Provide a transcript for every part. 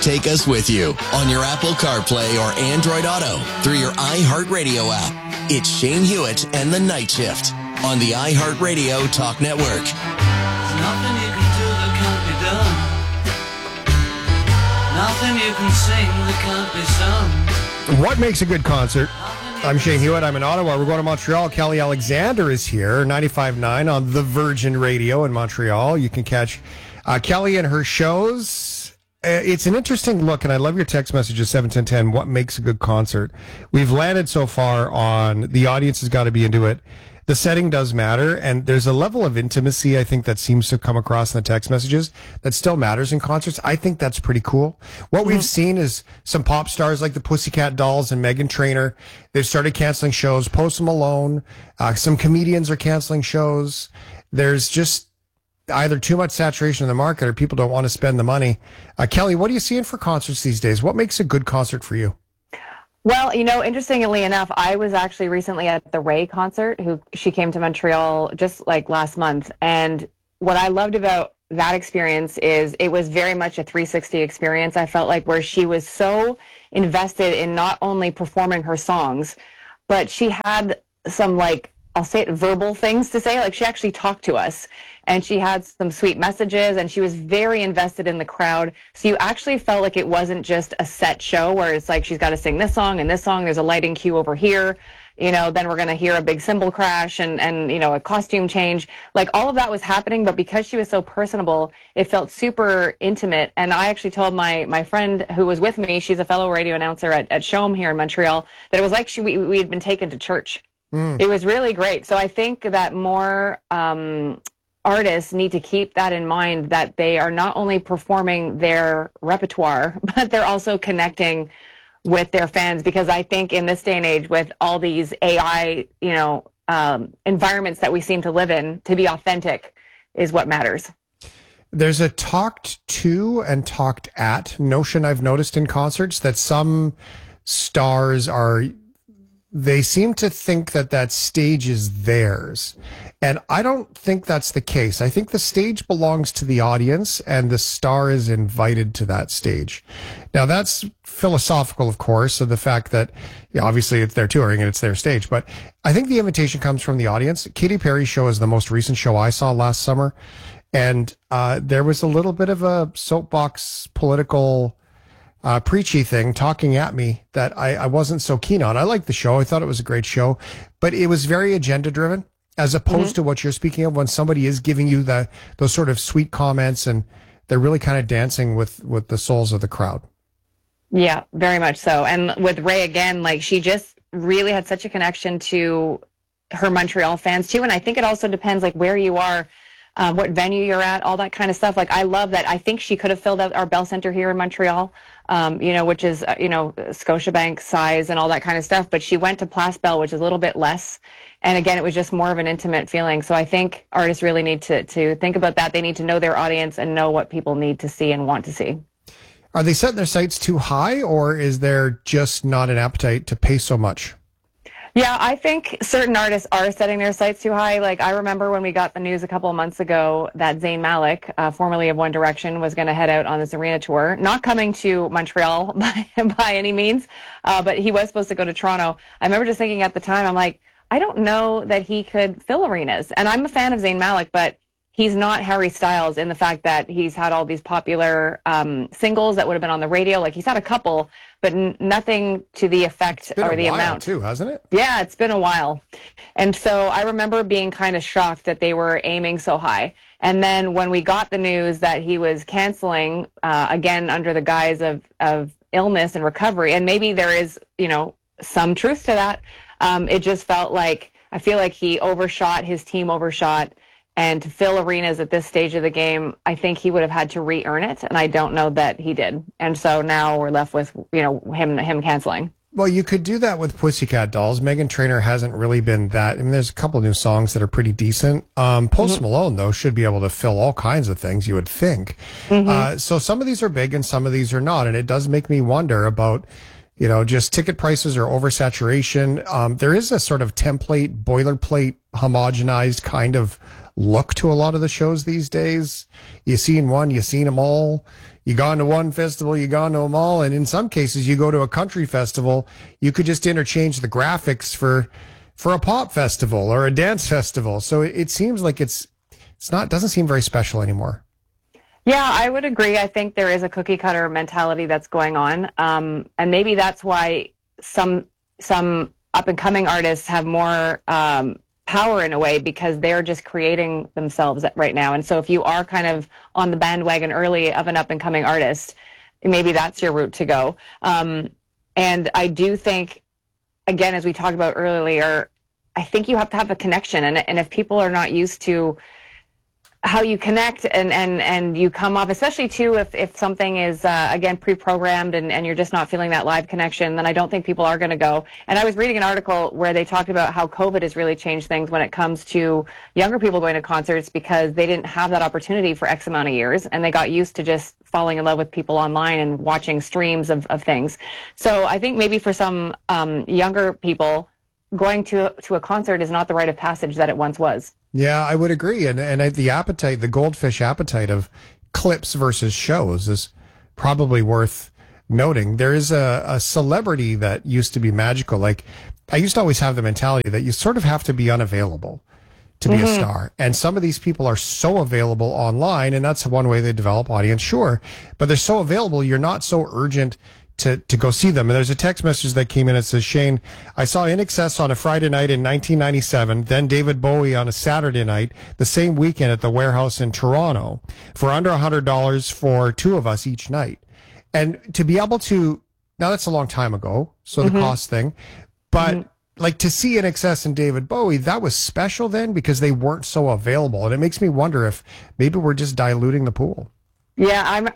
Take us with you on your Apple CarPlay or Android Auto through your iHeartRadio app. It's Shane Hewitt and the Night Shift on the iHeartRadio Talk Network. There's nothing you can do that can't be done. Nothing you can sing that can't be sung. What makes a good concert? I'm Shane Hewitt. I'm in Ottawa. We're going to Montreal. Kelly Alexander is here, 95.9 on the Virgin Radio in Montreal. You can catch Kelly and her shows. It's an interesting look, and I love your text message at 71010. What makes a good concert? We've landed so far on the audience has got to be into it. The setting does matter, and there's a level of intimacy, I think, that seems to come across in the text messages that still matters in concerts. I think that's pretty cool. What we've seen is some pop stars like the Pussycat Dolls and Meghan Trainor. They've started canceling shows. Post Malone, some comedians are canceling shows. There's just either too much saturation in the market or people don't want to spend the money. Kelly, what are you seeing for concerts these days? What makes a good concert for you? Well, interestingly enough, I was actually recently at the Ray concert. She came to Montreal just like last month. And what I loved about that experience is it was very much a 360 experience. I felt like where she was so invested in not only performing her songs, but she had some, like, I'll say it, verbal things to say. Like, she actually talked to us and she had some sweet messages and she was very invested in the crowd. So you actually felt like it wasn't just a set show where it's like she's got to sing this song and this song. There's a lighting cue over here. Then we're going to hear a big cymbal crash and a costume change. Like, all of that was happening, but because she was so personable, it felt super intimate. And I actually told my friend who was with me, she's a fellow radio announcer at Show'em here in Montreal, that it was like we had been taken to church. It was really great. So I think that more artists need to keep that in mind, that they are not only performing their repertoire, but they're also connecting with their fans. Because I think in this day and age, with all these AI, environments that we seem to live in, to be authentic is what matters. There's a talked to and talked at notion I've noticed in concerts, that some stars they seem to think that stage is theirs. And I don't think that's the case. I think the stage belongs to the audience and the star is invited to that stage. Now, that's philosophical, of course, of the fact that obviously it's their touring and it's their stage. But I think the invitation comes from the audience. Katy Perry's show is the most recent show I saw last summer. And there was a little bit of a soapbox political preachy thing talking at me that I wasn't so keen on. I liked the show. I thought it was a great show, but it was very agenda driven, as opposed to what you're speaking of, when somebody is giving you those sort of sweet comments and they're really kind of dancing with the souls of the crowd. Yeah, very much so. And with Ray, again, like, she just really had such a connection to her Montreal fans too. And I think it also depends, like, where you are, what venue you're at, all that kind of stuff. Like, I love that. I think she could have filled out our Bell Center here in Montreal, which is, Scotiabank size and all that kind of stuff. But she went to Place Bell, which is a little bit less. And again, it was just more of an intimate feeling. So I think artists really need to think about that. They need to know their audience and know what people need to see and want to see. Are they setting their sights too high, or is there just not an appetite to pay so much? Yeah, I think certain artists are setting their sights too high. Like, I remember when we got the news a couple of months ago that Zayn Malik, formerly of One Direction, was going to head out on this arena tour. Not coming to Montreal by any means, but he was supposed to go to Toronto. I remember just thinking at the time, I'm like, I don't know that he could fill arenas. And I'm a fan of Zayn Malik, but he's not Harry Styles in the fact that he's had all these popular singles that would have been on the radio. Like, he's had a couple, but nothing to the effect or the amount. Too, hasn't it? Yeah, it's been a while. And so I remember being kind of shocked that they were aiming so high. And then when we got the news that he was canceling, again, under the guise of illness and recovery, and maybe there is, some truth to that, it just felt like, I feel like he overshot, his team overshot. And to fill arenas at this stage of the game, I think he would have had to re-earn it, and I don't know that he did. And so now we're left with, him canceling. Well, you could do that with Pussycat Dolls. Meghan Trainor hasn't really been that. I mean, there's a couple new songs that are pretty decent. Post Malone, though, should be able to fill all kinds of things, you would think. So some of these are big and some of these are not. And it does make me wonder about, just ticket prices or oversaturation. There is a sort of template, boilerplate, homogenized kind of look to a lot of the shows these days. You seen one, you seen them all. You gone to one festival, you gone to them all, and in some cases, you go to a country festival. You could just interchange the graphics for a pop festival or a dance festival. So it seems like it's not, doesn't seem very special anymore. Yeah, I would agree. I think there is a cookie cutter mentality that's going on, and maybe that's why some up and coming artists have more power in a way, because they're just creating themselves right now. And so if you are kind of on the bandwagon early of an up and coming artist, maybe that's your route to go. And I do think, again, as we talked about earlier, I think you have to have a connection. And if people are not used to how you connect and you come off, especially too, if something is, again, pre-programmed and you're just not feeling that live connection, then I don't think people are going to go. And I was reading an article where they talked about how COVID has really changed things when it comes to younger people going to concerts, because they didn't have that opportunity for X amount of years, and they got used to just falling in love with people online and watching streams of things. So I think maybe for some younger people, going to a concert is not the rite of passage that it once was. Yeah, I would agree. And the appetite, the goldfish appetite of clips versus shows is probably worth noting. There is a celebrity that used to be magical. Like, I used to always have the mentality that you sort of have to be unavailable to be a star. And some of these people are so available online, and that's one way they develop audience, sure. But they're so available, you're not so urgent to go see them. And there's a text message that came in. It says, Shane, I saw INXS on a Friday night in 1997, then David Bowie on a Saturday night, the same weekend at the Warehouse in Toronto for under $100 for two of us each night. And to be able to, now that's a long time ago, so the cost thing, but like to see INXS and David Bowie, that was special then because they weren't so available. And it makes me wonder if maybe we're just diluting the pool. Yeah, I'm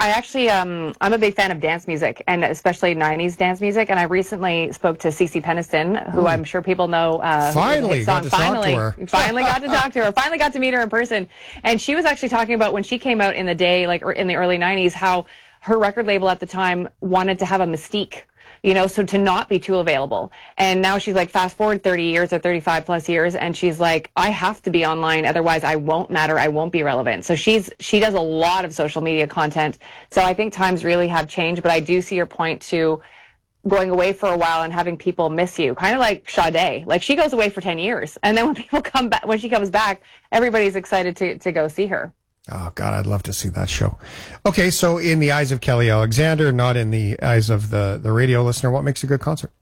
a big fan of dance music, and especially 90s dance music. And I recently spoke to Cece Peniston, who I'm sure people know. Finally got to talk to her. Finally got to talk to her. Finally got to meet her in person. And she was actually talking about when she came out in the day, like in the early 90s, how her record label at the time wanted to have a mystique, you know, so to not be too available. And now she's like, fast forward 30 years or 35 plus years, and she's like, I have to be online, otherwise I won't matter, I won't be relevant. So she does a lot of social media content. So I think times really have changed, but I do see your point to going away for a while and having people miss you, kind of like Sade. Like, she goes away for 10 years, and then when people come back, when she comes back, everybody's excited to go see her. Oh, God, I'd love to see that show. Okay, so in the eyes of Kelly Alexander, not in the eyes of the radio listener, what makes a good concert?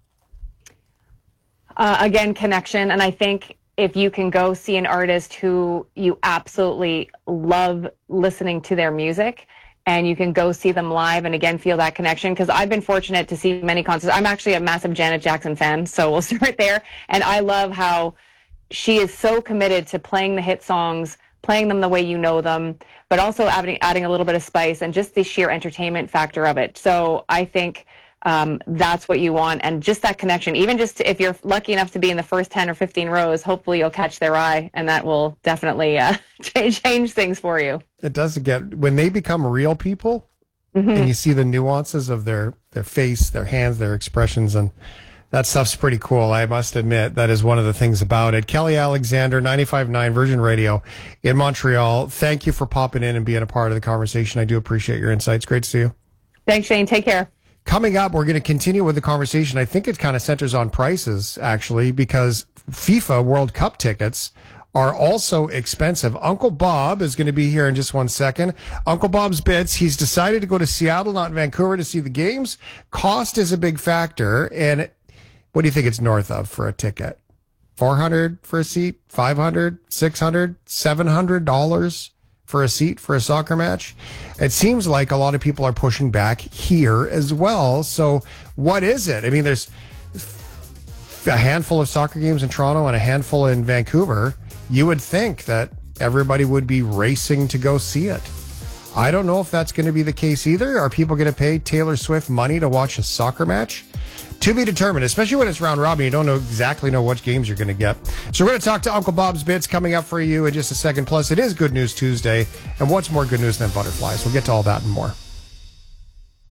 Again, connection. And I think if you can go see an artist who you absolutely love listening to their music, and you can go see them live and, again, feel that connection. Because I've been fortunate to see many concerts. I'm actually a massive Janet Jackson fan, so we'll start there. And I love how she is so committed to playing the hit songs, playing them the way you know them, but also adding a little bit of spice and just the sheer entertainment factor of it. So I think that's what you want, and just that connection. Even just if you're lucky enough to be in the first 10 or 15 rows, hopefully you'll catch their eye, and that will definitely change things for you. It does when they become real people, and you see the nuances of their face, their hands, their expressions, and that stuff's pretty cool. I must admit, that is one of the things about it. Kelly Alexander, 95.9 Virgin Radio in Montreal. Thank you for popping in and being a part of the conversation. I do appreciate your insights. Great to see you. Thanks, Shane. Take care. Coming up, we're going to continue with the conversation. I think it kind of centers on prices, actually, because FIFA World Cup tickets are also expensive. Uncle Bob is going to be here in just 1 second. Uncle Bob's Bits, he's decided to go to Seattle, not Vancouver, to see the games. Cost is a big factor, and what do you think it's north of for a ticket? $400 for a seat, $500, $600, $700 for a seat for a soccer match? It seems like a lot of people are pushing back here as well. So what is it? I mean, there's a handful of soccer games in Toronto and a handful in Vancouver. You would think that everybody would be racing to go see it. I don't know if that's going to be the case either. Are people going to pay Taylor Swift money to watch a soccer match? To be determined, especially when it's round robin. You don't exactly know what games you're going to get. So we're going to talk to Uncle Bob's Bits coming up for you in just a second. Plus, it is Good News Tuesday. And what's more good news than butterflies? We'll get to all that and more.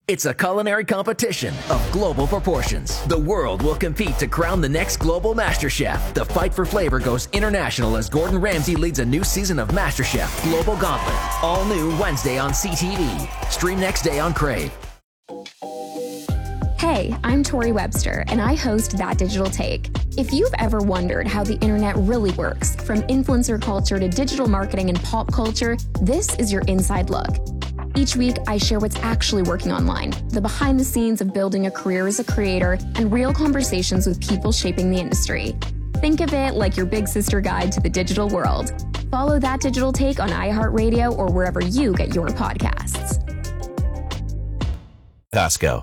It's a culinary competition of global proportions. The world will compete to crown the next global MasterChef. The fight for flavor goes international as Gordon Ramsay leads a new season of MasterChef Global Gauntlet. All new Wednesday on CTV. Stream next day on Crave. Hey, I'm Tori Webster, and I host That Digital Take. If you've ever wondered how the internet really works, from influencer culture to digital marketing and pop culture, this is your inside look. Each week, I share what's actually working online, the behind the scenes of building a career as a creator, and real conversations with people shaping the industry. Think of it like your big sister guide to the digital world. Follow That Digital Take on iHeartRadio or wherever you get your podcasts. Costco.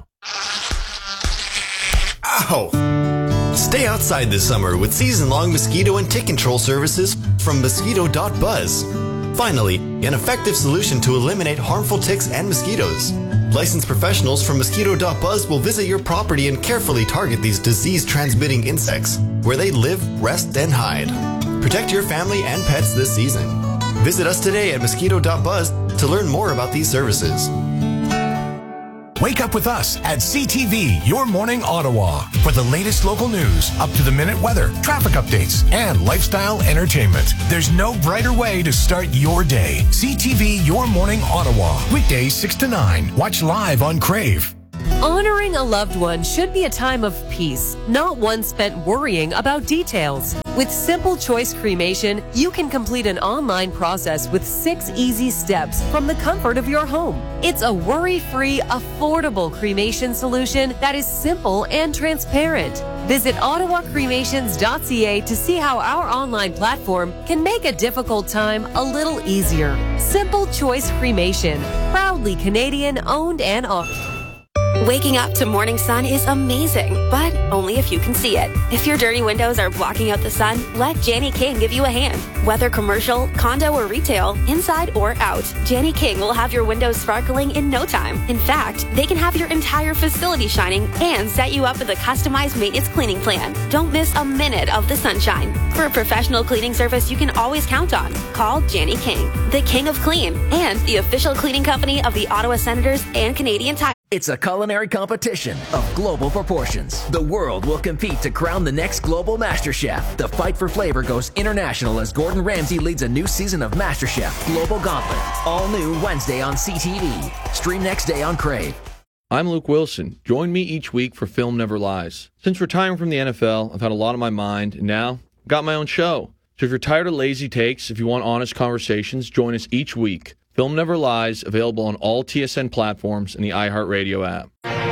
Ow! Stay outside this summer with season-long mosquito and tick control services from Mosquito.buzz. Finally, an effective solution to eliminate harmful ticks and mosquitoes. Licensed professionals from Mosquito.buzz will visit your property and carefully target these disease-transmitting insects, where they live, rest, and hide. Protect your family and pets this season. Visit us today at Mosquito.buzz to learn more about these services. Wake up with us at CTV, Your Morning Ottawa, for the latest local news, up-to-the-minute weather, traffic updates, and lifestyle entertainment. There's no brighter way to start your day. CTV, Your Morning Ottawa, weekdays 6 to 9. Watch live on Crave. Honoring a loved one should be a time of peace, not one spent worrying about details. With Simple Choice Cremation, you can complete an online process with 6 easy steps from the comfort of your home. It's a worry-free, affordable cremation solution that is simple and transparent. Visit ottawacremations.ca to see how our online platform can make a difficult time a little easier. Simple Choice Cremation, proudly Canadian owned and operated. Waking up to morning sun is amazing, but only if you can see it. If your dirty windows are blocking out the sun, let Jani King give you a hand. Whether commercial, condo, or retail, inside or out, Jani King will have your windows sparkling in no time. In fact, they can have your entire facility shining and set you up with a customized maintenance cleaning plan. Don't miss a minute of the sunshine. For a professional cleaning service you can always count on, call Jani King, the King of Clean, and the official cleaning company of the Ottawa Senators and Canadian Tire. It's a culinary competition of global proportions. The world will compete to crown the next global MasterChef. The fight for flavor goes international as Gordon Ramsay leads a new season of MasterChef Global Gauntlet. All new Wednesday on CTV. Stream next day on Crave. I'm Luke Wilson. Join me each week for Film Never Lies. Since retiring from the NFL, I've had a lot on my mind, and now I've got my own show. So if you're tired of lazy takes, if you want honest conversations, join us each week. Film Never Lies, available on all TSN platforms and the iHeartRadio app.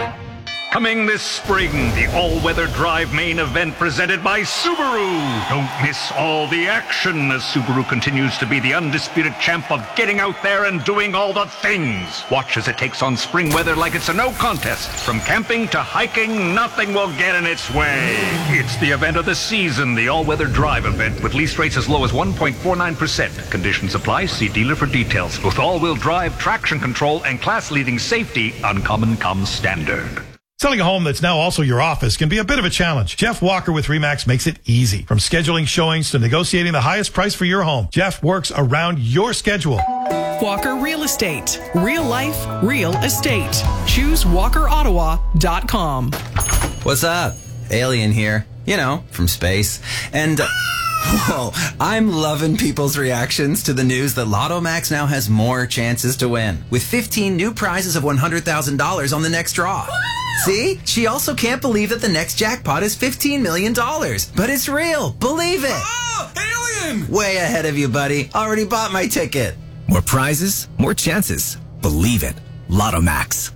Coming this spring, the all-weather drive main event presented by Subaru. Don't miss all the action as Subaru continues to be the undisputed champ of getting out there and doing all the things. Watch as it takes on spring weather like it's a no contest. From camping to hiking, nothing will get in its way. It's the event of the season, the all-weather drive event with lease rates as low as 1.49%. Conditions apply. See dealer for details. With all-wheel drive, traction control, and class-leading safety, Uncommon comes standard. Selling a home that's now also your office can be a bit of a challenge. Jeff Walker with RE/MAX makes it easy. From scheduling showings to negotiating the highest price for your home, Jeff works around your schedule. Walker Real Estate. Real life, real estate. Choose WalkerOttawa.com. What's up? Alien here. You know, from space. And... whoa, I'm loving people's reactions to the news that Lotto Max now has more chances to win, with 15 new prizes of $100,000 on the next draw. See? She also can't believe that the next jackpot is $15 million. But it's real. Believe it. Oh, alien! Way ahead of you, buddy. Already bought my ticket. More prizes, more chances. Believe it. Lotto Max.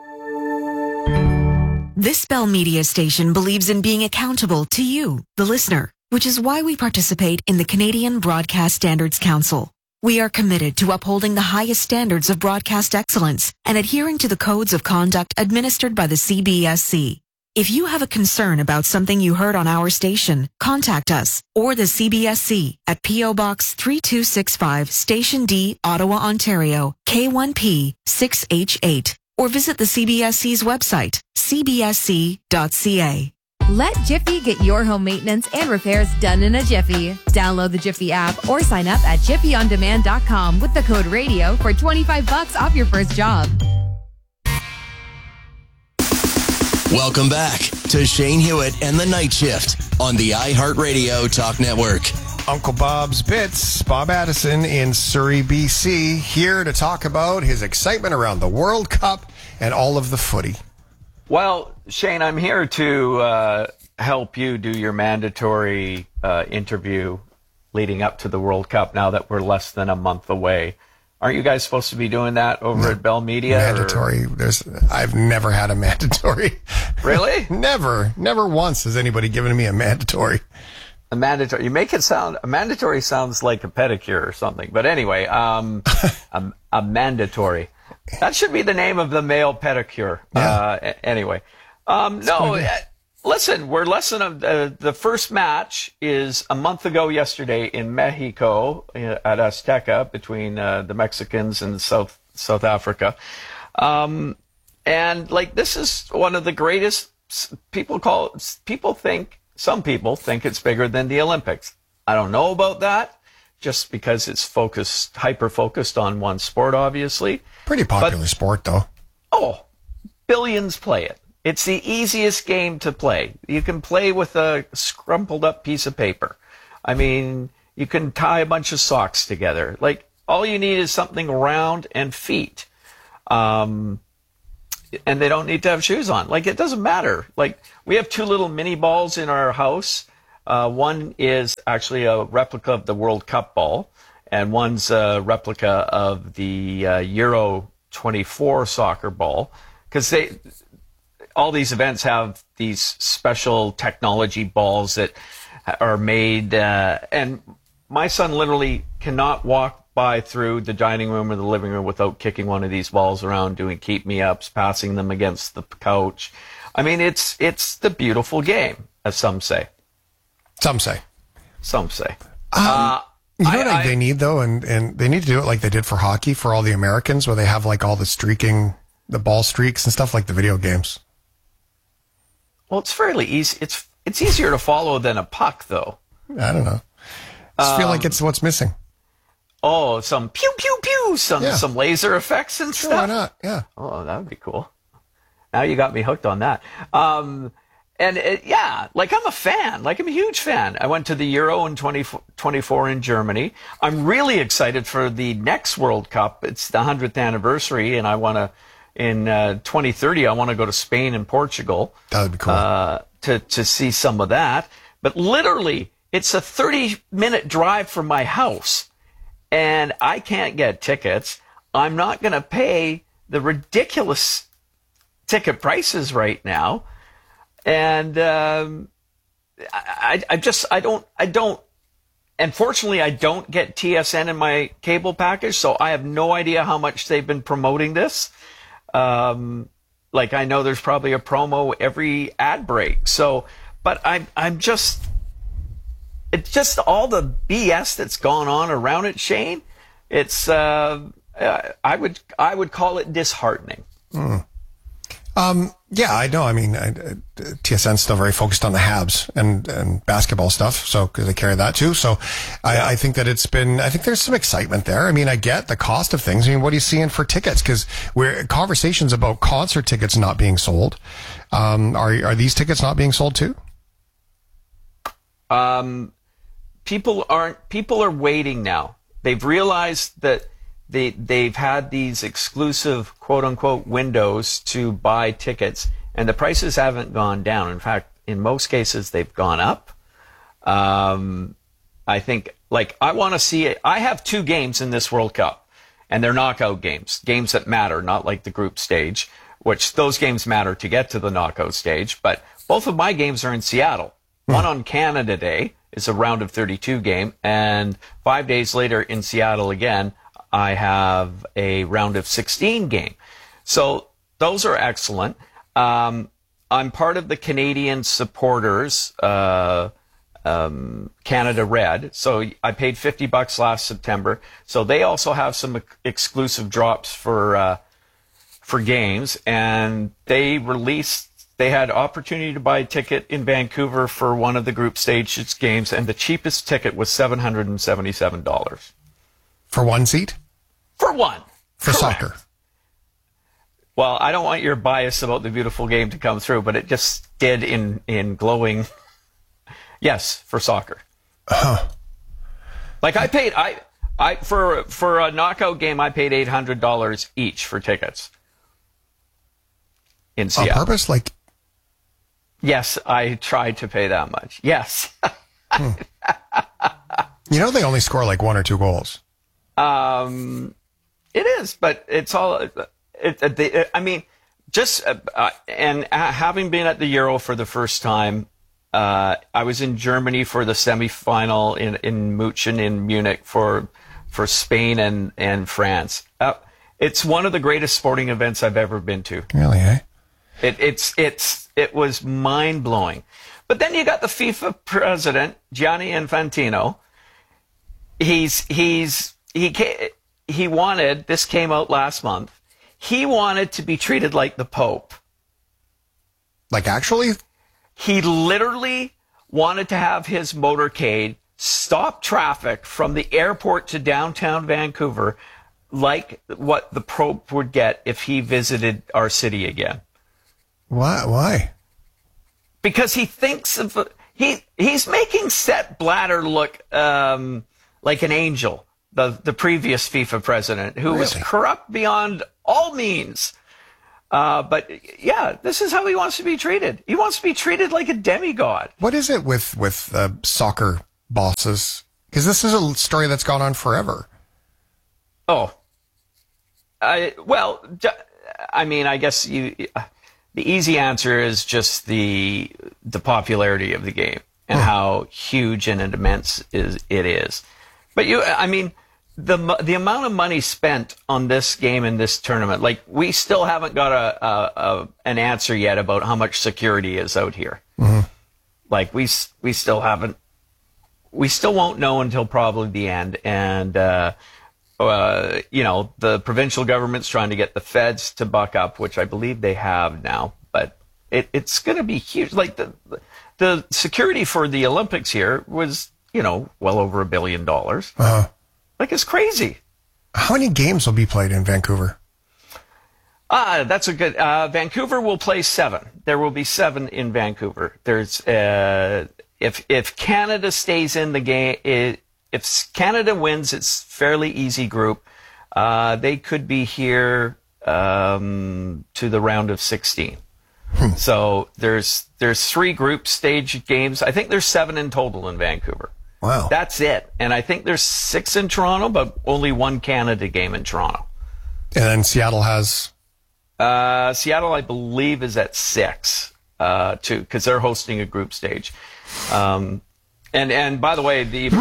This Bell Media station believes in being accountable to you, the listener, which is why we participate in the Canadian Broadcast Standards Council. We are committed to upholding the highest standards of broadcast excellence and adhering to the codes of conduct administered by the CBSC. If you have a concern about something you heard on our station, contact us or the CBSC at P.O. Box 3265, Station D, Ottawa, Ontario, K1P 6H8, or visit the CBSC's website, cbsc.ca. Let Jiffy get your home maintenance and repairs done in a jiffy. Download the Jiffy app or sign up at jiffyondemand.com with the code RADIO for $25 off your first job. Welcome back to Shane Hewitt and the Night Shift on the iHeartRadio Talk Network. Uncle Bob's Bits, Bob Addison in Surrey, BC, here to talk about his excitement around the World Cup and all of the footy. Well, Shane, I'm here to help you do your mandatory interview leading up to the World Cup now that we're less than a month away. Aren't you guys supposed to be doing that over at Bell Media? Mandatory. I've never had a mandatory. Really? Never once has anybody given me a mandatory. A mandatory. You make it sound, a mandatory sounds like a pedicure or something. But anyway, a mandatory. That should be the name of the male pedicure. Yeah. Anyway. Listen, we're less than the first match is a month ago yesterday in Mexico at Azteca between the Mexicans and South Africa. And like, this is one of the greatest, some people think it's bigger than the Olympics. I don't know about that, just because it's hyper-focused on one sport, obviously. Pretty popular sport, though. Oh, billions play it. It's the easiest game to play. You can play with a scrumpled up piece of paper. I mean, you can tie a bunch of socks together. Like, all you need is something round and feet. And they don't need to have shoes on. Like, it doesn't matter. Like, we have two little mini balls in our house. One is actually a replica of the World Cup ball, and one's a replica of the Euro 24 soccer ball. Because all these events have these special technology balls that are made, and my son literally cannot walk by through the dining room or the living room without kicking one of these balls around, doing keep-me-ups, passing them against the couch. I mean, it's the beautiful game, as some say. Some say. You know what they need, though? And they need to do it like they did for hockey for all the Americans, where they have like all the streaking, the ball streaks and stuff like the video games. Well, it's fairly easy. It's easier to follow than a puck, though. I don't know. I just feel like it's what's missing. Oh, some pew, pew, pew, some laser effects and stuff. Why not? Yeah. Oh, that would be cool. Now you got me hooked on that. Like I'm a fan. Like, I'm a huge fan. I went to the Euro in 2024 in Germany. I'm really excited for the next World Cup. It's the 100th anniversary, and I want to, in 2030, I want to go to Spain and Portugal. That would be cool. To see some of that. But literally, it's a 30-minute drive from my house, and I can't get tickets. I'm not going to pay the ridiculous ticket prices right now. And unfortunately, I don't get TSN in my cable package, so I have no idea how much they've been promoting this. Like, I know there's probably a promo every ad break. So, but it's just all the BS that's gone on around it, Shane. It's, I would call it disheartening. Yeah, I know. I mean, TSN's still very focused on the Habs and basketball stuff, so because they carry that too. So I think that I think there's some excitement there. I mean, I get the cost of things. I mean, what are you seeing for tickets? Because we're conversations about concert tickets not being sold. Are these tickets not being sold too? People are waiting now. They've realized that they've had these exclusive quote unquote windows to buy tickets, and the prices haven't gone down. In fact, in most cases, they've gone up. I think, like, I want to see it. I have two games in this World Cup, and they're knockout games that matter, not like the group stage, which those games matter to get to the knockout stage. But both of my games are in Seattle. One on Canada Day is a round of 32 game, and 5 days later in Seattle again, I have a round of 16 game. So those are excellent. I'm part of the Canadian supporters, Canada Red. So I paid $50 last September. So they also have some exclusive drops for games, and they had opportunity to buy a ticket in Vancouver for one of the group stages games, and the cheapest ticket was $777. For one seat? For one. For Correct. soccer. Well, I don't want your bias about the beautiful game to come through, but it just did in glowing. Yes, for soccer. Like I paid for a knockout game, I paid $800 each for tickets in Seattle. On purpose, like. Yes, I tried to pay that much. Yes. You know they only score like 1 or 2 goals. It is, but it's all. I mean, just and having been at the Euro for the first time, I was in Germany for the semifinal in München in Munich for Spain and France. It's one of the greatest sporting events I've ever been to. Really, eh? It was mind blowing. But then you got the FIFA president Gianni Infantino. He wanted, this came out last month, he wanted to be treated like the Pope. Like actually? He literally wanted to have his motorcade stop traffic from the airport to downtown Vancouver like what the Pope would get if he visited our city again. Why? Because he thinks of he's making Sepp Blatter look like an angel, the previous FIFA president, who was corrupt beyond all means. But yeah, this is how he wants to be treated. He wants to be treated like a demigod. What is it with soccer bosses? Because this is a story that's gone on forever. Oh, I mean, I guess the easy answer is just the popularity of the game and how huge and immense it is. But I mean, the amount of money spent on this game and this tournament, like we still haven't got an answer yet about how much security is out here. Mm-hmm. Like we still haven't, we still won't know until probably the end. And, you know, the provincial government's trying to get the feds to buck up, which I believe they have now, but it's going to be huge. Like the security for the Olympics here was, you know, well over $1 billion. Like it's crazy. How many games will be played in Vancouver? That's a good, Vancouver will play 7. There will be 7 in Vancouver. There's, if Canada stays in the game, if Canada wins its fairly easy group, they could be here to the round of 16. So there's 3 group stage games. I think there's 7 in total in Vancouver. Wow. That's it. And I think there's 6 in Toronto, but only 1 Canada game in Toronto. And then Seattle has? Seattle, I believe, is at 6, too, because they're hosting a group stage. And by the way, the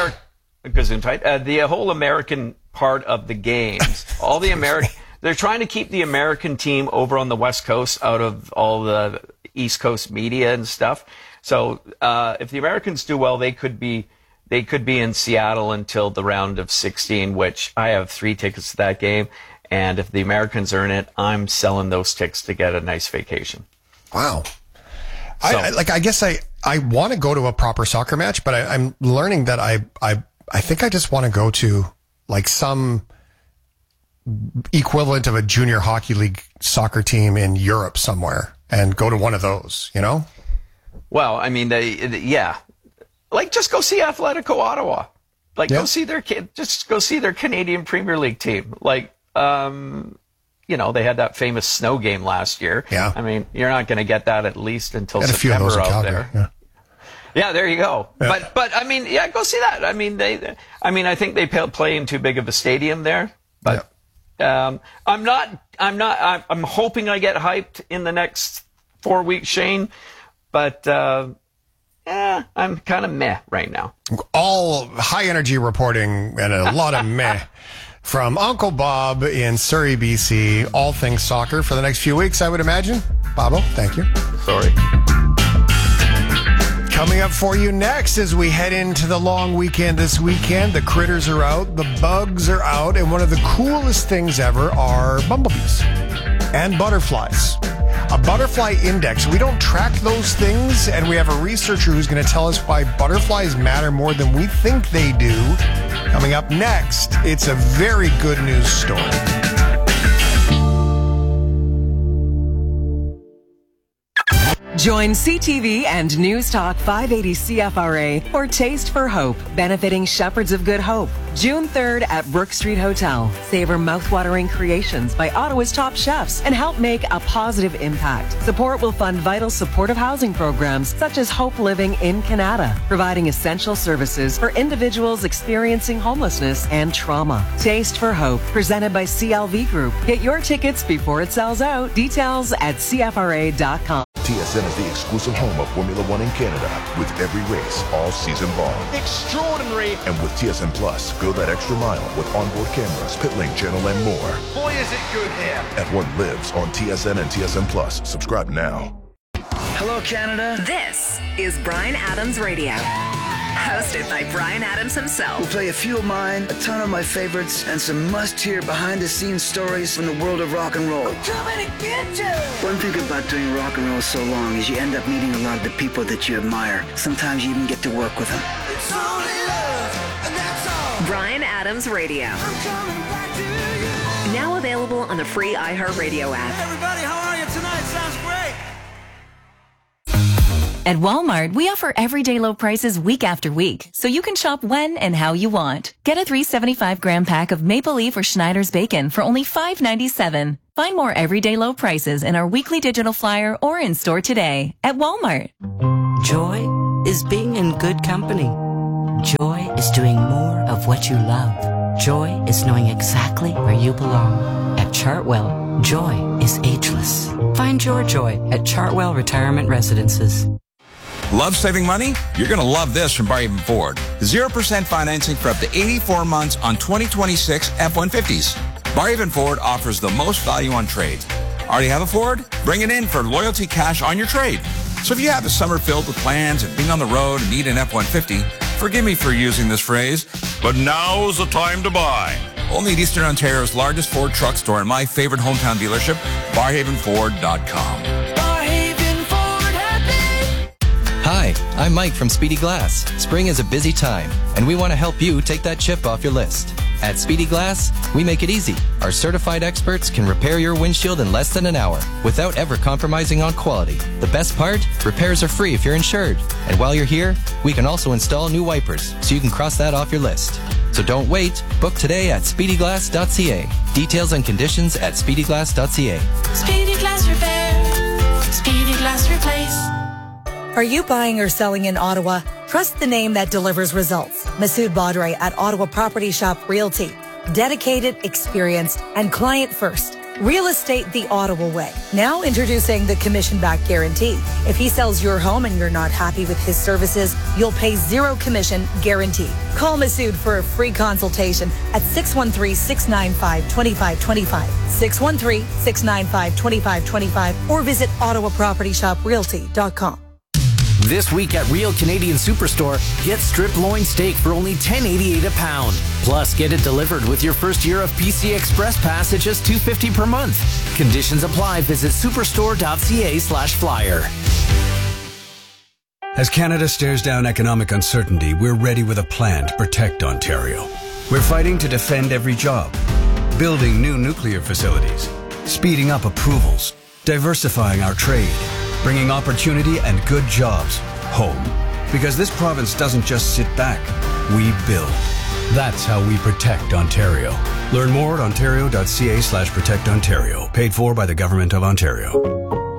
whole American part of the games, all the American, they're trying to keep the American team over on the West Coast out of all the East Coast media and stuff. So if the Americans do well, they could be in Seattle until the round of 16, which I have 3 tickets to that game. And if the Americans earn it, I'm selling those tickets to get a nice vacation. Wow. So, I guess I want to go to a proper soccer match, but I'm learning that I think I just want to go to like some equivalent of a junior hockey league soccer team in Europe somewhere and go to one of those, you know? Well, I mean, yeah. Like, just go see Atletico Ottawa. Like, go see their Canadian Premier League team. Like, you know, they had that famous snow game last year. Yeah. I mean, you're not going to get that at least until September a few of those out there. Yeah. Yeah, there you go. Yeah. But I mean, yeah, go see that. I mean, I think they play in too big of a stadium there. But I'm hoping I get hyped in the next 4 weeks, Shane. But I'm kind of meh right now. All high energy reporting and a lot of meh from Uncle Bob in Surrey, BC. All things soccer for the next few weeks, I would imagine. Bobo, thank you. Sorry. Coming up for you next as we head into the long weekend this weekend. The critters are out, the bugs are out, and one of the coolest things ever are bumblebees and butterflies. A butterfly index. We don't track those things, and we have a researcher who's going to tell us why butterflies matter more than we think they do. Coming up next, it's a very good news story. Join CTV and News Talk 580 CFRA for Taste for Hope, benefiting Shepherds of Good Hope. June 3rd at Brook Street Hotel. Savor mouthwatering creations by Ottawa's top chefs and help make a positive impact. Support will fund vital supportive housing programs such as Hope Living in Canada, providing essential services for individuals experiencing homelessness and trauma. Taste for Hope, presented by CLV Group. Get your tickets before it sells out. Details at CFRA.com. TSN is the exclusive home of Formula One in Canada, with every race all season long. Extraordinary. And with TSN Plus, go that extra mile with onboard cameras, pit lane channel, and more. Boy, is it good here. F1 lives on TSN and TSN Plus. Subscribe now. Hello, Canada. This is Bryan Adams Radio. Hosted by Bryan Adams himself. We'll play a few of mine, a ton of my favorites, and some must-hear behind-the-scenes stories from the world of rock and roll. I'm coming to get you! One thing about doing rock and roll so long is you end up meeting a lot of the people that you admire. Sometimes you even get to work with them. It's only love, and that's all. Bryan Adams Radio. I'm coming back to you. Now available on the free iHeartRadio app. Hey everybody, how are you tonight? Sounds great. At Walmart, we offer everyday low prices week after week, so you can shop when and how you want. Get a 375-gram pack of Maple Leaf or Schneider's bacon for only $5.97. Find more everyday low prices in our weekly digital flyer or in store today at Walmart. Joy is being in good company. Joy is doing more of what you love. Joy is knowing exactly where you belong. At Chartwell, joy is ageless. Find your joy at Chartwell Retirement Residences. Love saving money? You're going to love this from Barhaven Ford. 0% financing for up to 84 months on 2026 F-150s. Barhaven Ford offers the most value on trades. Already have a Ford? Bring it in for loyalty cash on your trade. So if you have a summer filled with plans and being on the road and need an F-150, forgive me for using this phrase, but now's the time to buy. Only at Eastern Ontario's largest Ford truck store and my favorite hometown dealership, BarhavenFord.com. Hi, I'm Mike from Speedy Glass. Spring is a busy time, and we want to help you take that chip off your list. At Speedy Glass, we make it easy. Our certified experts can repair your windshield in less than an hour without ever compromising on quality. The best part? Repairs are free if you're insured. And while you're here, we can also install new wipers, so you can cross that off your list. So don't wait. Book today at speedyglass.ca. Details and conditions at speedyglass.ca. Speedy Glass Repair. Speedy Glass Replace. Are you buying or selling in Ottawa? Trust the name that delivers results. Masood Badre at Ottawa Property Shop Realty. Dedicated, experienced, and client first. Real estate the Ottawa way. Now introducing the commission-back guarantee. If he sells your home and you're not happy with his services, you'll pay zero commission guaranteed. Call Masood for a free consultation at 613-695-2525, 613-695-2525, or visit OttawaPropertyShopRealty.com. This week at Real Canadian Superstore, get strip loin steak for only $10.88 a pound. Plus, get it delivered with your first year of PC Express Pass at just $2.50 per month. Conditions apply. Visit superstore.ca/flyer. As Canada stares down economic uncertainty, we're ready with a plan to protect Ontario. We're fighting to defend every job, building new nuclear facilities, speeding up approvals, diversifying our trade, bringing opportunity and good jobs home. Because this province doesn't just sit back, we build. That's how we protect Ontario. Learn more at ontario.ca/protectontario. Paid for by the Government of Ontario.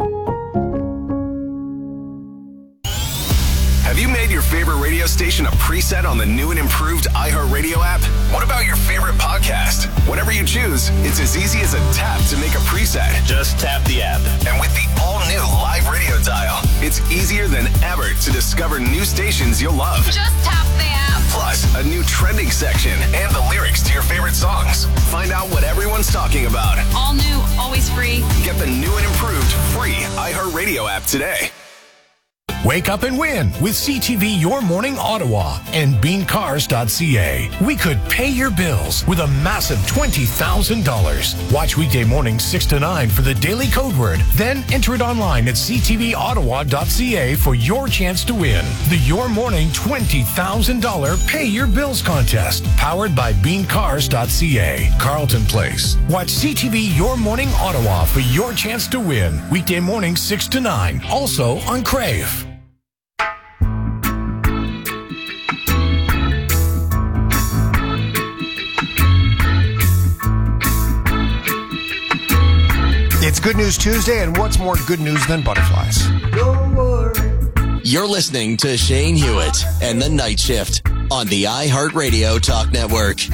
Have you made your favorite radio station a preset on the new and improved iHeartRadio app? What about your favorite podcast? Whatever you choose, it's as easy as a tap to make a preset. Just tap the app. And with the all-new live radio dial, it's easier than ever to discover new stations you'll love. Just tap the app. Plus, a new trending section and the lyrics to your favorite songs. Find out what everyone's talking about. All new, always free. Get the new and improved free iHeartRadio app today. Wake up and win with CTV Your Morning Ottawa and beancars.ca. We could pay your bills with a massive $20,000. Watch weekday mornings 6 to 9 for the daily code word. Then enter it online at ctvottawa.ca for your chance to win. The Your Morning $20,000 Pay Your Bills contest, powered by beancars.ca. Carlton Place. Watch CTV Your Morning Ottawa for your chance to win. Weekday mornings 6 to 9. Also on Crave. It's Good News Tuesday, and what's more good news than butterflies? You're listening to Shane Hewitt and the Night Shift on the iHeartRadio Talk Network.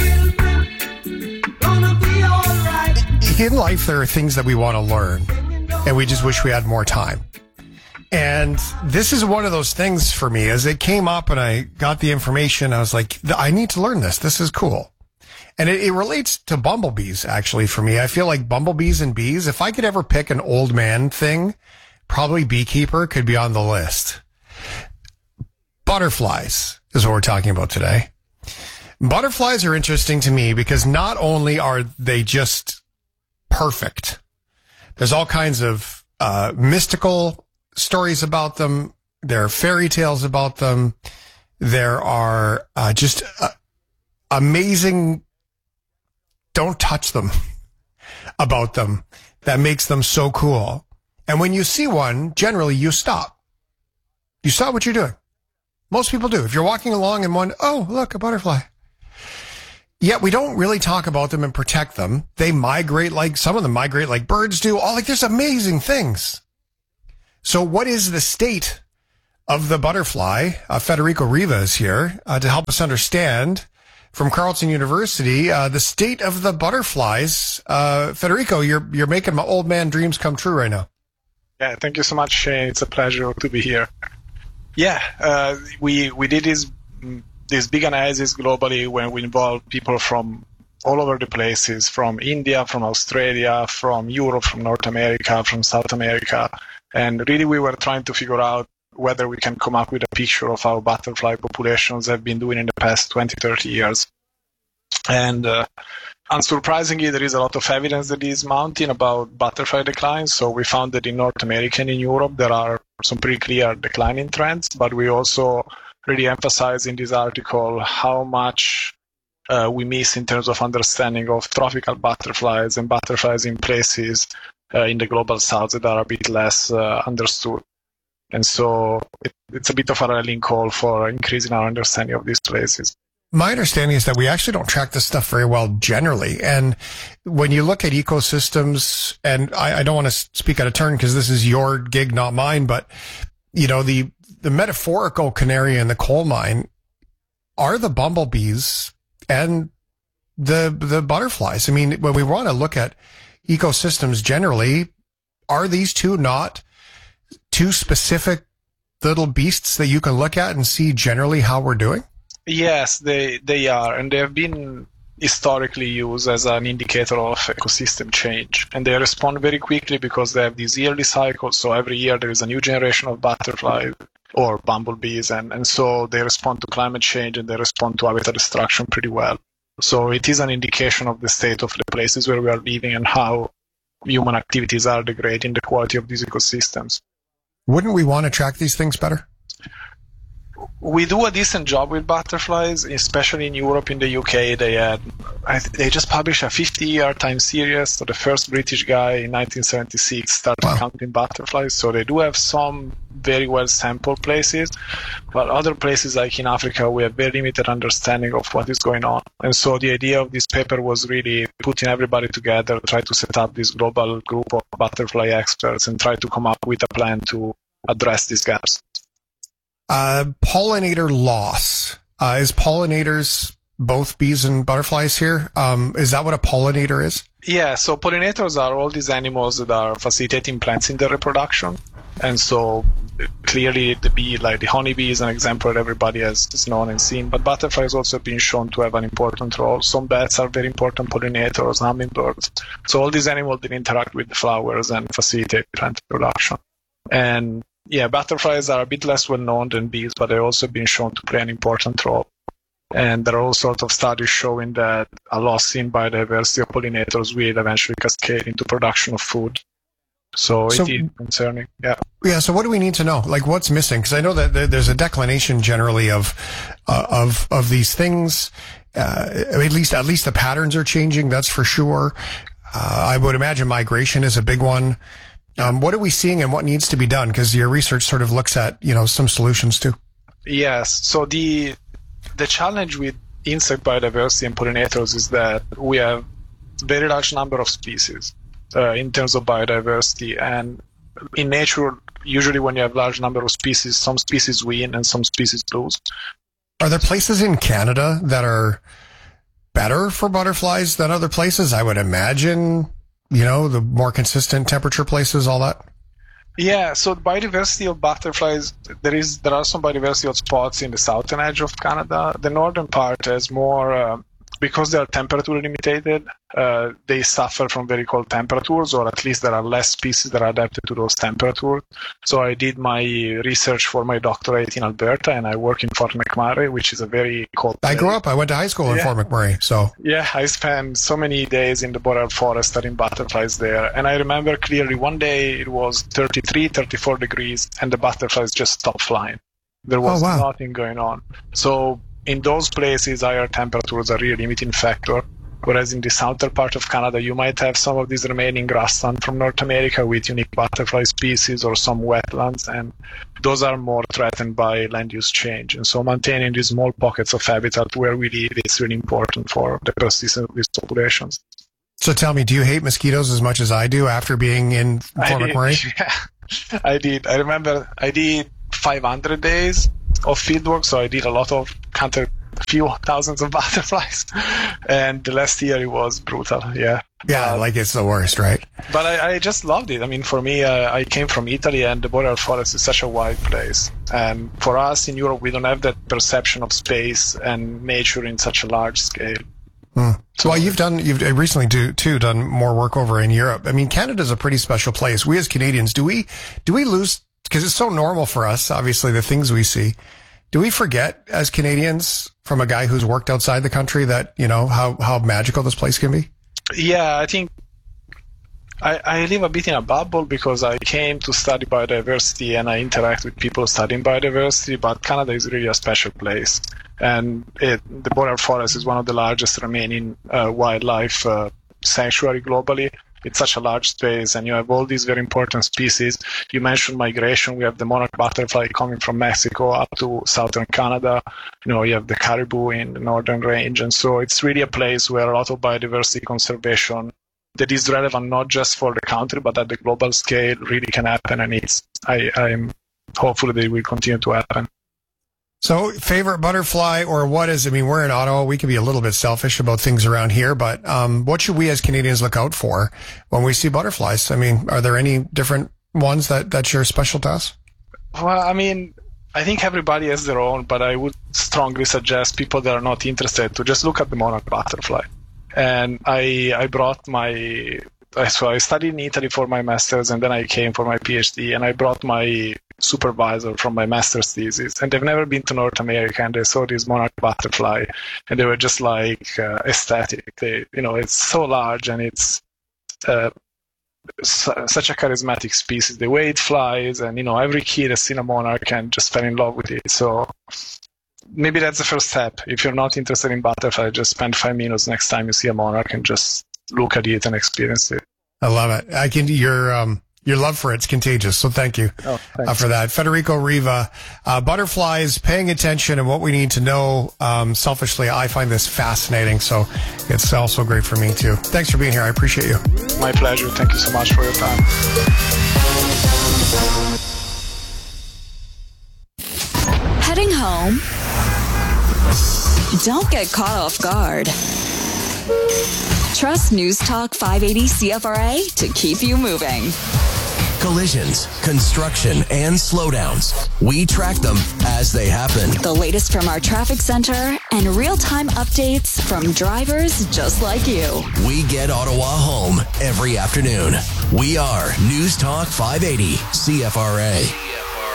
In life, there are things that we want to learn, and we just wish we had more time. And this is one of those things for me. As it came up and I got the information, I was like, I need to learn this. This is cool. And it relates to bumblebees, actually, for me. I feel like bumblebees and bees, if I could ever pick an old man thing, probably beekeeper could be on the list. Butterflies is what we're talking about today. Butterflies are interesting to me because not only are they just perfect, there's all kinds of mystical stories about them. There are fairy tales about them. There are just amazing don't touch them about them that makes them so cool. And when you see one, generally you stop. You stop what you're doing. Most people do. If you're walking along and one, oh, look, a butterfly. Yet we don't really talk about them and protect them. They migrate like, some of them migrate like birds do. All like, there's amazing things. So what is the state of the butterfly? Federico Riva is here to help us understand from Carleton University, the state of the butterflies. Federico, you're making my old man dreams come true right now. Yeah, thank you so much, Shane. It's a pleasure to be here. Yeah, we did this big analysis globally when we involved people from all over the places, from India, from Australia, from Europe, from North America, from South America. And really we were trying to figure out whether we can come up with a picture of how butterfly populations have been doing in the past 20, 30 years. And unsurprisingly, there is a lot of evidence that is mounting about butterfly decline. So we found that in North America and in Europe, there are some pretty clear declining trends, but we also really emphasize in this article how much we miss in terms of understanding of tropical butterflies and butterflies in places in the global south that are a bit less understood. And so it's a bit of a rallying call for increasing our understanding of these places. My understanding is that we actually don't track this stuff very well generally. And when you look at ecosystems, and I don't want to speak out of turn because this is your gig, not mine, but you know, the metaphorical canary in the coal mine are the bumblebees and the butterflies. I mean, when we want to look at ecosystems generally, are these two not two specific little beasts that you can look at and see generally how we're doing? Yes, they are, and they have been historically used as an indicator of ecosystem change. And they respond very quickly because they have these yearly cycles. So every year there is a new generation of butterflies or bumblebees, and so they respond to climate change and they respond to habitat destruction pretty well. So it is an indication of the state of the places where we are living and how human activities are degrading the quality of these ecosystems. Wouldn't we want to track these things better? We do a decent job with butterflies, especially in Europe. In the UK, they just published a 50-year time series. So the first British guy in 1976 started counting butterflies. So they do have some very well sampled places, but other places like in Africa, we have very limited understanding of what is going on. And so the idea of this paper was really putting everybody together, try to set up this global group of butterfly experts and try to come up with a plan to address these gaps. Pollinator loss. Is pollinators both bees and butterflies here? Is that what a pollinator is? Yeah, so pollinators are all these animals that are facilitating plants in their reproduction. And so clearly the bee, like the honeybee, is an example that everybody has known and seen. But butterflies also have been shown to have an important role. Some bats are very important pollinators, hummingbirds. So all these animals that interact with the flowers and facilitate plant production. And Yeah, butterflies are a bit less well known than bees, but they've also been shown to play an important role. And there are all sorts of studies showing that a loss in biodiversity of pollinators will eventually cascade into production of food. So it is concerning. Yeah. Yeah. So what do we need to know? Like, what's missing? Because I know that there's a declination generally of these things. At least the patterns are changing. That's for sure. I would imagine migration is a big one. What are we seeing and what needs to be done? Because your research sort of looks at, some solutions too. Yes. So the challenge with insect biodiversity and pollinators is that we have a very large number of species in terms of biodiversity. And in nature, usually when you have a large number of species, some species win and some species lose. Are there places in Canada that are better for butterflies than other places? I would imagine, the more consistent temperature places, all that. Yeah, so the biodiversity of butterflies, there are some biodiversity hotspots in the southern edge of Canada. The northern part has more, because they are temperature limited, they suffer from very cold temperatures, or at least there are less species that are adapted to those temperatures. So I did my research for my doctorate in Alberta, and I work in Fort McMurray, which is a very cold place. I went to high school in Fort McMurray, so. Yeah, I spent so many days in the boreal forest studying butterflies there. And I remember clearly one day it was 33, 34 degrees, and the butterflies just stopped flying. There was nothing going on. So in those places, higher temperatures are really a limiting factor. Whereas in the southern part of Canada, you might have some of these remaining grassland from North America with unique butterfly species or some wetlands, and those are more threatened by land use change. And so maintaining these small pockets of habitat where we live is really important for the persistence of these populations. So tell me, do you hate mosquitoes as much as I do after being in Fort McMurray? Yeah, I did. I remember I did 500 days of fieldwork, so I did counted a few thousands of butterflies, and the last year it was brutal. Yeah, like it's the worst, right? But I just loved it. I mean, for me, I came from Italy, and the boreal forest is such a wide place, and for us in Europe, we don't have that perception of space and nature in such a large scale. Well, you've recently done more work over in Europe. I mean, Canada's a pretty special place. We as Canadians, do we lose, because it's so normal for us, obviously, the things we see. Do we forget as Canadians from a guy who's worked outside the country that, how magical this place can be? Yeah, I think I live a bit in a bubble because I came to study biodiversity and I interact with people studying biodiversity, but Canada is really a special place. And the boreal forest is one of the largest remaining wildlife sanctuary globally. It's such a large space, and you have all these very important species. You mentioned migration. We have the monarch butterfly coming from Mexico up to southern Canada. You have the caribou in the northern range. And so it's really a place where a lot of biodiversity conservation that is relevant not just for the country, but at the global scale really can happen. And I'm hopeful that it will continue to happen. So favorite butterfly, or what is, we're in Ottawa. We can be a little bit selfish about things around here, but what should we as Canadians look out for when we see butterflies? Are there any different ones that share special to us? Well, I think everybody has their own, but I would strongly suggest people that are not interested to just look at the monarch butterfly. And I brought so I studied in Italy for my master's, and then I came for my PhD, and I brought my supervisor from my master's thesis, and they've never been to North America, and they saw this monarch butterfly, and they were just ecstatic. It's so large, and it's such a charismatic species. The way it flies, and every kid has seen a monarch and just fell in love with it. So maybe that's the first step. If you're not interested in butterfly, just spend 5 minutes next time you see a monarch and just look at it and experience it. I love it. Your love for it's contagious, so thank you for that. Federico Riva, butterflies, paying attention, and what we need to know. Selfishly, I find this fascinating, so it's also great for me too. Thanks for being here. I appreciate you. My pleasure. Thank you so much for your time. Heading home? Don't get caught off guard. Trust News Talk 580 CFRA to keep you moving. Collisions, construction, and slowdowns. We track them as they happen. The latest from our traffic center and real-time updates from drivers just like you. We get Ottawa home every afternoon. We are News Talk 580 CFRA.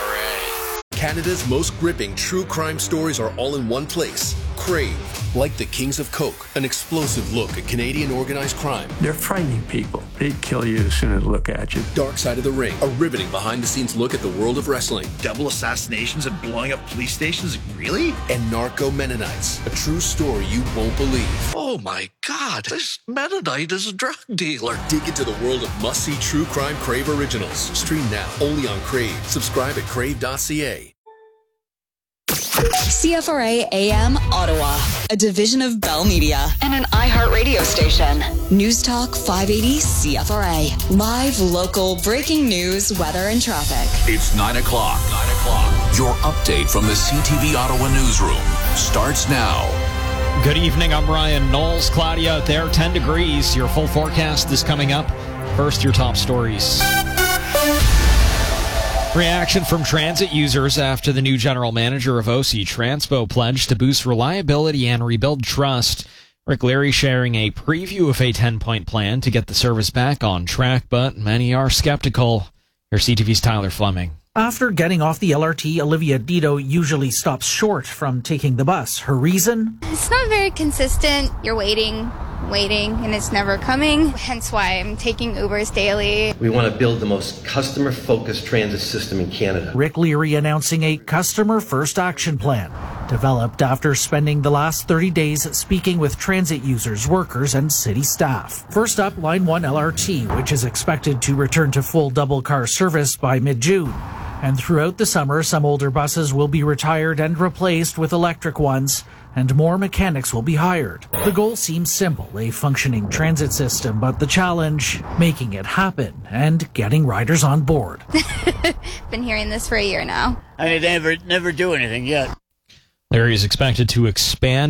Canada's most gripping true crime stories are all in one place. Crave. Like the Kings of Coke, an explosive look at Canadian organized crime. They're frightening people. They'd kill you as soon as they look at you. Dark Side of the Ring, a riveting behind-the-scenes look at the world of wrestling. Double assassinations and blowing up police stations? Really? And Narco Mennonites, a true story you won't believe. Oh my God, this Mennonite is a drug dealer. Dig into the world of must-see true crime Crave originals. Stream now, only on Crave. Subscribe at crave.ca. CFRA AM Ottawa, a division of Bell Media and an iHeart radio station. News Talk 580 CFRA. Live, local, breaking news, weather, and traffic. It's 9 o'clock. Your update from the CTV Ottawa newsroom starts now. Good evening. I'm Ryan Knowles. Cloudy out there, 10 degrees. Your full forecast is coming up. First, your top stories. Reaction from transit users after the new general manager of OC Transpo pledged to boost reliability and rebuild trust. Rick Leary sharing a preview of a 10-point plan to get the service back on track, but many are skeptical. Here's CTV's Tyler Fleming. After getting off the LRT, Olivia Dito usually stops short from taking the bus. Her reason? It's not very consistent. You're waiting, and it's never coming. Hence why I'm taking Ubers daily. We want to build the most customer-focused transit system in Canada. Rick Leary announcing a customer-first action plan, developed after spending the last 30 days speaking with transit users, workers, and city staff. First up, Line 1 LRT, which is expected to return to full double-car service by mid-June. And throughout the summer, some older buses will be retired and replaced with electric ones, and more mechanics will be hired. The goal seems simple, a functioning transit system, but the challenge, making it happen and getting riders on board. Been hearing this for a year now. I mean, they never do anything yet. Leary is expected to expand